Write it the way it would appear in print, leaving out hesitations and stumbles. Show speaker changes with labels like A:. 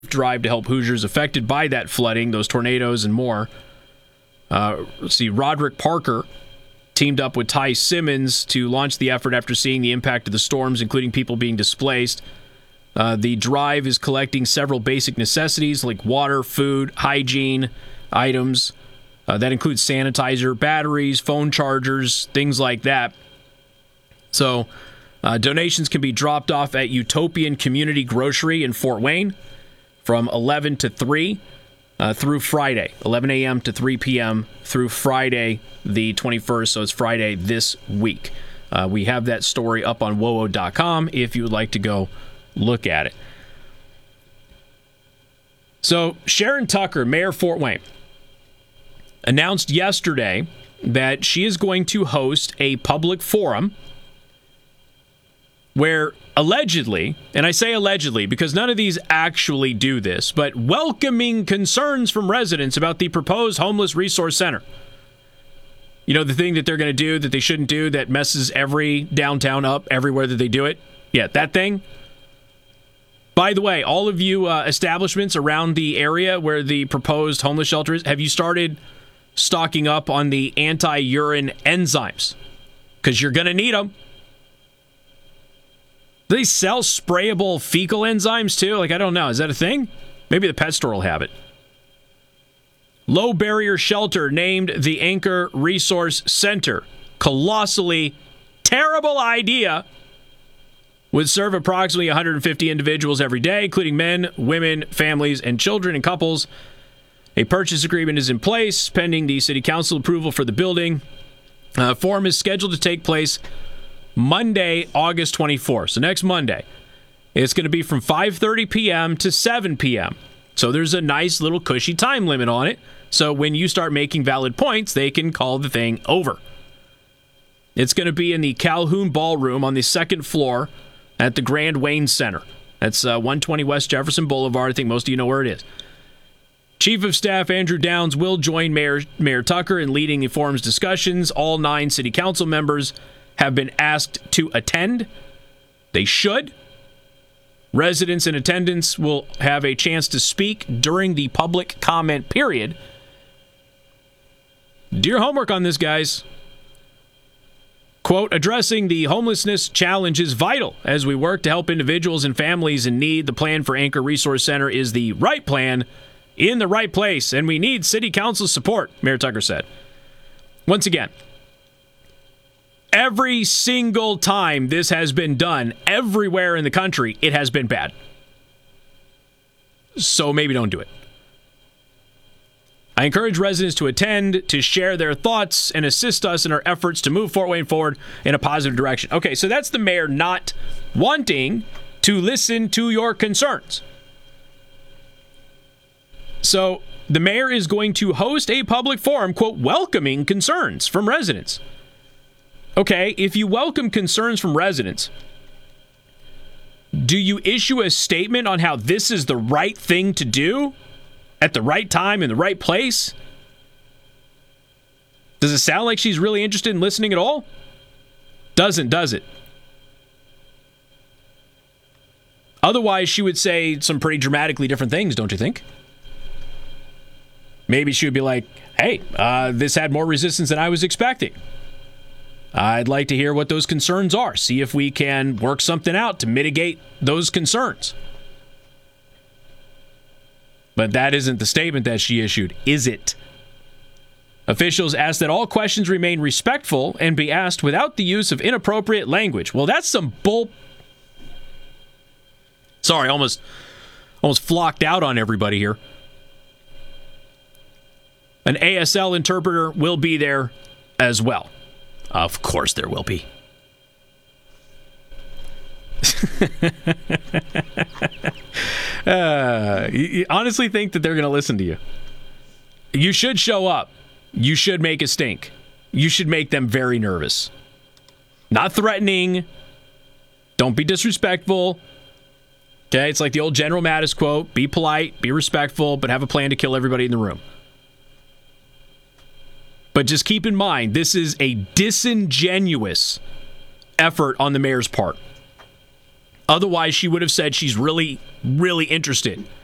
A: drive to help Hoosiers affected by that flooding, those tornadoes and more. Let's see, Roderick Parker teamed up with Ty Simmons to launch the effort after seeing the impact of the storms, including people being displaced. The drive is collecting several basic necessities like water, food, hygiene items. That includes sanitizer, batteries, phone chargers, things like that. So donations can be dropped off at Utopian Community Grocery in Fort Wayne from 11 to 3 through Friday, 11 a.m. to 3 p.m. through Friday the 21st, so it's Friday this week. We have that story up on WOWO.com if you would like to go look at it. So Sharon Tucker, Mayor Fort Wayne, announced yesterday that she is going to host a public forum where allegedly, and I say allegedly because none of these actually do this, but welcoming concerns from residents about the proposed homeless resource center. You know, the thing that they're going to do that they shouldn't do that messes every downtown up everywhere that they do it? Yeah, that thing. By the way, all of you establishments around the area where the proposed homeless shelter is, have you started stocking up on the anti-urine enzymes? Because you're going to need them. Do they sell sprayable fecal enzymes too? Like, I don't know. Is that a thing? Maybe the pet store will have it. Low Barrier Shelter named the Anchor Resource Center. Colossally terrible idea. Would serve approximately 150 individuals every day, including men, women, families, and children and couples. A purchase agreement is in place pending the city council approval for the building. Forum is scheduled to take place Monday, August 24th. So next Monday. It's going to be from 5:30 p.m. to 7 p.m. So there's a nice little cushy time limit on it. So when you start making valid points, they can call the thing over. It's going to be in the Calhoun Ballroom on the second floor at the Grand Wayne Center. That's 120 West Jefferson Boulevard. I think most of you know where it is. Chief of Staff Andrew Downs will join Mayor Tucker in leading the forum's discussions. All 9 city council members have been asked to attend. They should. Residents in attendance will have a chance to speak during the public comment period. Do your homework on this, guys. Quote, addressing the homelessness challenge is vital as we work to help individuals and families in need. The plan for Anchor Resource Center is the right plan in the right place, and we need city council support, Mayor Tucker said. Once again, every single time this has been done, everywhere in the country, it has been bad. So maybe don't do it. I encourage residents to attend, to share their thoughts, and assist us in our efforts to move Fort Wayne forward in a positive direction. Okay, so that's the mayor not wanting to listen to your concerns. So the mayor is going to host a public forum, quote, welcoming concerns from residents. Okay, if you welcome concerns from residents, do you issue a statement on how this is the right thing to do at the right time in the right place? Does it sound like she's really interested in listening at all? Doesn't, does it? Otherwise, she would say some pretty dramatically different things, don't you think? Maybe she would be like, hey, this had more resistance than I was expecting. I'd like to hear what those concerns are. See if we can work something out to mitigate those concerns. But that isn't the statement that she issued, is it? Officials asked that all questions remain respectful and be asked without the use of inappropriate language. Well, that's some bull... Sorry, almost flocked out on everybody here. An ASL interpreter will be there as well. Of course there will be. You honestly think that they're going to listen to you? You should show up. You should make a stink. You should make them very nervous. Not threatening. Don't be disrespectful. Okay, it's like the old General Mattis quote, be polite, be respectful, but have a plan to kill everybody in the room. But just keep in mind, this is a disingenuous effort on the mayor's part. Otherwise, she would have said she's really, really interested